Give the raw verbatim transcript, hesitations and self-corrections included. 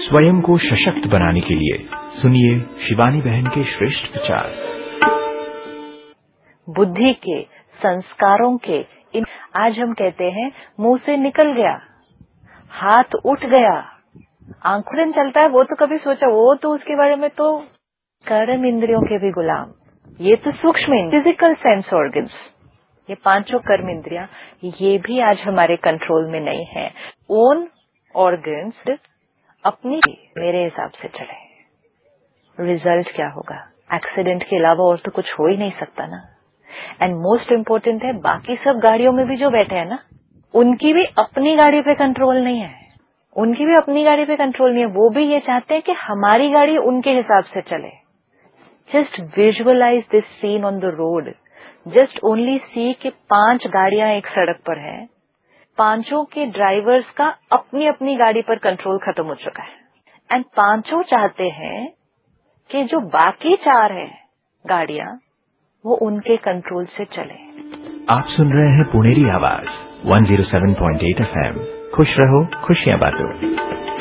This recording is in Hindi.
स्वयं को सशक्त बनाने के लिए सुनिए शिवानी बहन के श्रेष्ठ विचार। बुद्धि के, संस्कारों के इन आज हम कहते हैं मुंह से निकल गया, हाथ उठ गया, आंखों से चलता है, वो तो कभी सोचा, वो तो उसके बारे में तो कर्म इंद्रियों के भी गुलाम। ये तो सूक्ष्म फिजिकल सेंस ऑर्गन्स, ये पांचों कर्म इंद्रियां, ये भी आज हमारे कंट्रोल में नहीं है। ओन ऑर्गन्स अपनी मेरे हिसाब से चले, रिजल्ट क्या होगा? एक्सीडेंट के अलावा और तो कुछ हो ही नहीं सकता ना। एंड मोस्ट इम्पोर्टेंट है, बाकी सब गाड़ियों में भी जो बैठे हैं ना, उनकी भी अपनी गाड़ी पे कंट्रोल नहीं है, उनकी भी अपनी गाड़ी पे कंट्रोल नहीं है। वो भी ये चाहते हैं कि हमारी गाड़ी उनके हिसाब से चले। Just visualise this scene on the road, just only सी कि पांच गाड़ियां एक सड़क पर है, पांचों के ड्राइवर्स का अपनी अपनी गाड़ी पर कंट्रोल खत्म हो चुका है। एंड पांचों चाहते हैं कि जो बाकी चार है गाड़ियां, वो उनके कंट्रोल से चले। आप सुन रहे हैं पुनेरी आवाज एक सौ सात पॉइंट आठ एफ एम। खुश रहो, खुशियां बांटो।